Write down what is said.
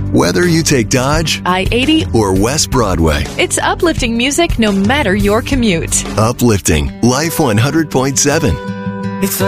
Whether you take Dodge, I-80, or West Broadway, it's uplifting music no matter your commute. uplifting Life 100.7. It's